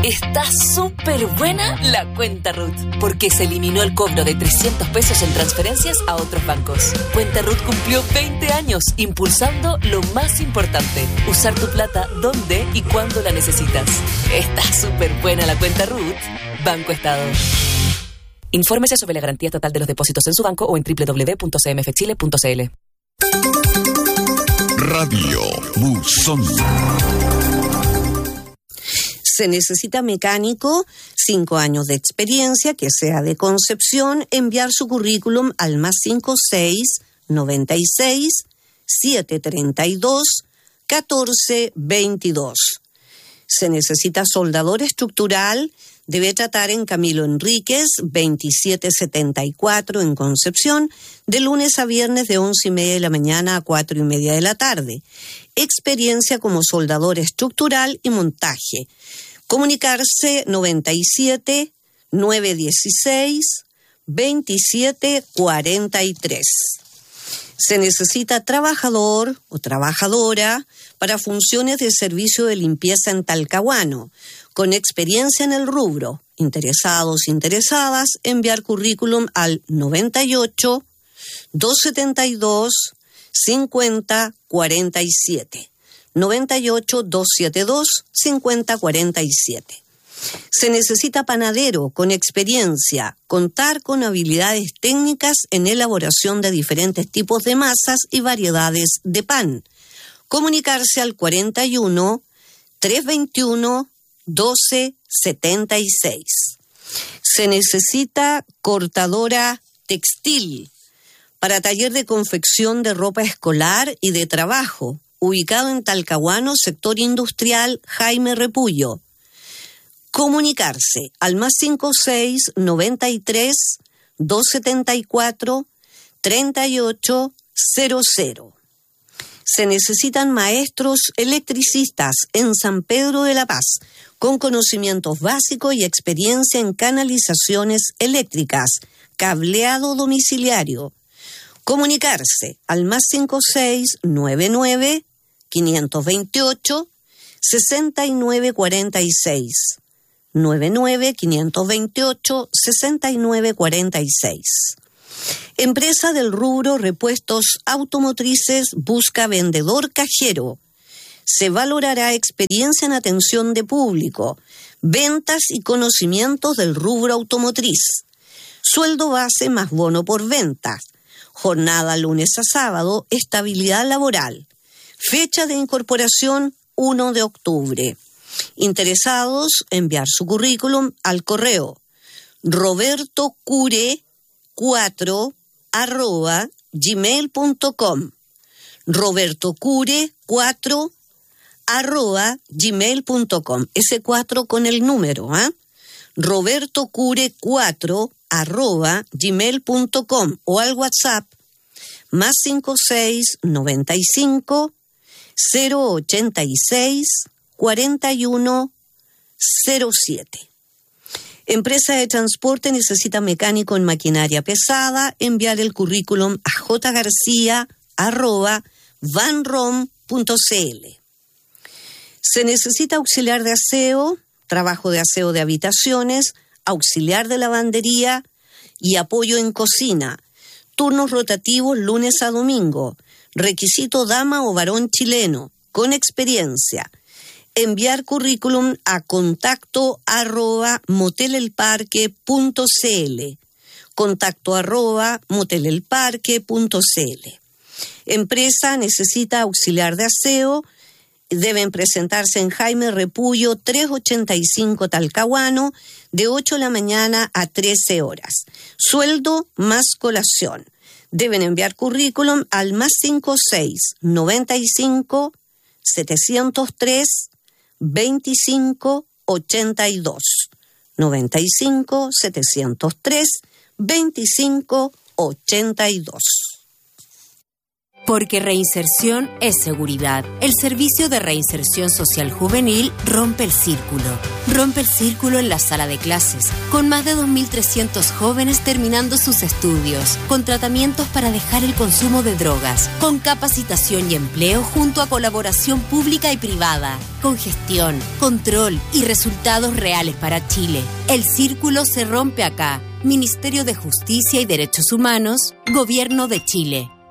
Está súper buena la cuenta RUT, porque se eliminó el cobro de 300 pesos en transferencias a otros bancos. Cuenta RUT cumplió 20 años impulsando lo más importante, usar tu plata donde y cuando la necesitas. Está súper buena la cuenta RUT. Banco Estado. Infórmese sobre la garantía total de los depósitos en su banco o en www.cmfchile.cl. Radio Buzón. Se necesita mecánico, 5 años de experiencia, que sea de Concepción, enviar su currículum al +56 96 732 14 22. Se necesita soldador estructural, debe tratar en Camilo Enríquez, 2774 en Concepción, de lunes a viernes de 11:30 de la mañana a 4:30 de la tarde. Experiencia como soldador estructural y montaje. Comunicarse 97 916 27 43. Se necesita trabajador o trabajadora para funciones de servicio de limpieza en Talcahuano, con experiencia en el rubro. Interesados, interesadas, enviar currículum al 98 272 50 47. 98 272 50 47. Se necesita panadero con experiencia, contar con habilidades técnicas en elaboración de diferentes tipos de masas y variedades de pan. Comunicarse al 41 321 12 76. Se necesita cortadora textil para taller de confección de ropa escolar y de trabajo, ubicado en Talcahuano, sector industrial Jaime Repullo. Comunicarse al +56 93 274 38 00. Se necesitan maestros electricistas en San Pedro de la Paz, con conocimientos básicos y experiencia en canalizaciones eléctricas, cableado domiciliario. Comunicarse al +56 99 528 69 46. 99 528 69 46. Empresa del rubro repuestos automotrices busca vendedor cajero. Se valorará experiencia en atención de público, ventas y conocimientos del rubro automotriz. Sueldo base más bono por ventas. Jornada lunes a sábado, estabilidad laboral. Fecha de incorporación 1 de octubre. Interesados, enviar su currículum al correo robertocure4@gmail.com. robertocure4@gmail.com. Ese 4 con el número, robertocure4@gmail.com o al WhatsApp +56 95 086 41 07. Empresa de transporte necesita mecánico en maquinaria pesada. Enviar el currículum a jgarcia@vanrom.cl. Se necesita auxiliar de aseo, trabajo de aseo de habitaciones, auxiliar de lavandería y apoyo en cocina. Turnos rotativos lunes a domingo. Requisito dama o varón chileno, con experiencia. Enviar currículum a contacto@motelelparque.cl. contacto@motelelparque.cl. Empresa necesita auxiliar de aseo. Deben presentarse en Jaime Repullo 385 Talcahuano, de 8 de la mañana a 13 horas. Sueldo más colación. Deben enviar currículum al +56 95 703 25 82. 95 703 25 82. Porque reinserción es seguridad. El Servicio de Reinserción Social Juvenil rompe el círculo. Rompe el círculo en la sala de clases, con más de 2.300 jóvenes terminando sus estudios, con tratamientos para dejar el consumo de drogas, con capacitación y empleo junto a colaboración pública y privada, con gestión, control y resultados reales para Chile. El círculo se rompe acá. Ministerio de Justicia y Derechos Humanos, Gobierno de Chile.